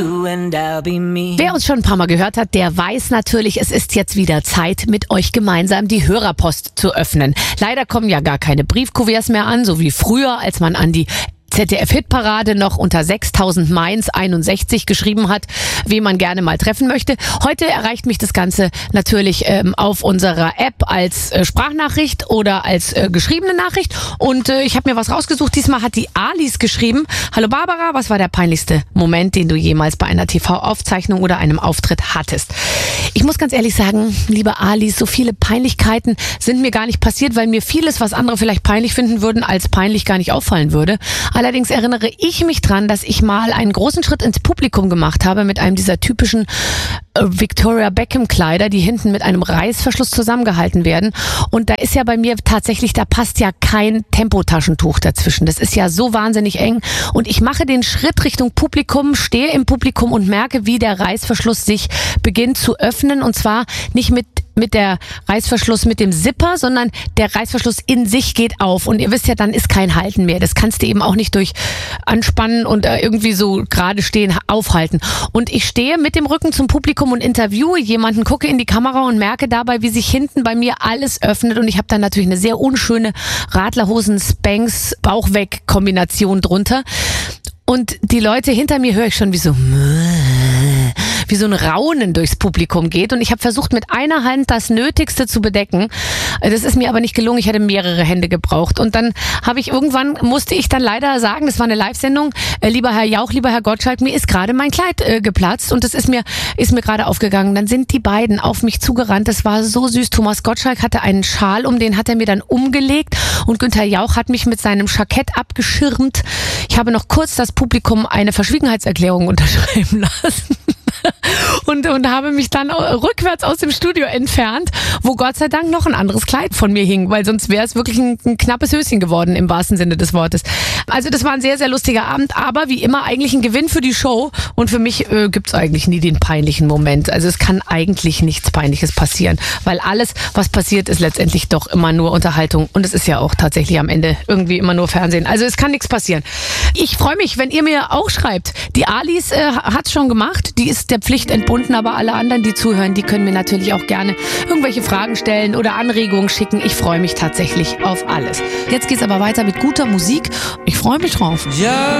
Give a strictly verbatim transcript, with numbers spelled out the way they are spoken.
Wer uns schon ein paar Mal gehört hat, der weiß natürlich, es ist jetzt wieder Zeit, mit euch gemeinsam die Hörerpost zu öffnen. Leider kommen ja gar keine Briefkuverts mehr an, so wie früher, als man an die Z D F-Hitparade noch unter sechstausend Mainz einundsechzig geschrieben hat, wen man gerne mal treffen möchte. Heute erreicht mich das Ganze natürlich ähm, auf unserer App als äh, Sprachnachricht oder als äh, geschriebene Nachricht. Und äh, ich habe mir was rausgesucht. Diesmal hat die Alice geschrieben. Hallo Barbara, was war der peinlichste Moment, den du jemals bei einer T V-Aufzeichnung oder einem Auftritt hattest? Ich muss ganz ehrlich sagen, liebe Alice, so viele Peinlichkeiten sind mir gar nicht passiert, weil mir vieles, was andere vielleicht peinlich finden würden, als peinlich gar nicht auffallen würde. Allerdings erinnere ich mich dran, dass ich mal einen großen Schritt ins Publikum gemacht habe mit einem dieser typischen äh, Victoria Beckham Kleider, die hinten mit einem Reißverschluss zusammengehalten werden. Und da ist ja bei mir tatsächlich, da passt ja kein Tempotaschentuch dazwischen. Das ist ja so wahnsinnig eng. Und ich mache den Schritt Richtung Publikum, stehe im Publikum und merke, wie der Reißverschluss sich beginnt zu öffnen. Und zwar nicht mit mit der Reißverschluss mit dem Zipper, sondern der Reißverschluss in sich geht auf. Und ihr wisst ja, dann ist kein Halten mehr. Das kannst du eben auch nicht durch Anspannen und äh, irgendwie so gerade stehen aufhalten. Und ich stehe mit dem Rücken zum Publikum und interviewe jemanden, gucke in die Kamera und merke dabei, wie sich hinten bei mir alles öffnet. Und ich habe dann natürlich eine sehr unschöne Radlerhosen-Spanks-Bauchweg-Kombination drunter. Und die Leute hinter mir höre ich schon wie so... wie so ein Raunen durchs Publikum geht. Und ich habe versucht, mit einer Hand das Nötigste zu bedecken. Das ist mir aber nicht gelungen. Ich hätte mehrere Hände gebraucht. Und dann habe ich irgendwann, musste ich dann leider sagen, das war eine Live-Sendung, äh, lieber Herr Jauch, lieber Herr Gottschalk, mir ist gerade mein Kleid äh, geplatzt. Und das ist mir ist mir gerade aufgegangen. Dann sind die beiden auf mich zugerannt. Das war so süß. Thomas Gottschalk hatte einen Schal um, den hat er mir dann umgelegt. Und Günther Jauch hat mich mit seinem Jackett abgeschirmt. Ich habe noch kurz das Publikum eine Verschwiegenheitserklärung unterschreiben lassen. Und, und habe mich dann rückwärts aus dem Studio entfernt, wo Gott sei Dank noch ein anderes Kleid von mir hing, weil sonst wäre es wirklich ein, ein knappes Höschen geworden im wahrsten Sinne des Wortes. Also das war ein sehr, sehr lustiger Abend, aber wie immer eigentlich ein Gewinn für die Show und für mich äh, gibt's eigentlich nie den peinlichen Moment. Also es kann eigentlich nichts Peinliches passieren, weil alles, was passiert, ist letztendlich doch immer nur Unterhaltung und es ist ja auch tatsächlich am Ende irgendwie immer nur Fernsehen. Also es kann nichts passieren. Ich freue mich, wenn ihr mir auch schreibt. Die Alice äh, hat's schon gemacht, die ist der Pflicht entbunden, aber alle anderen, die zuhören, die können mir natürlich auch gerne irgendwelche Fragen stellen oder Anregungen schicken. Ich freue mich tatsächlich auf alles. Jetzt geht's aber weiter mit guter Musik. Ich freue mich drauf. Ja.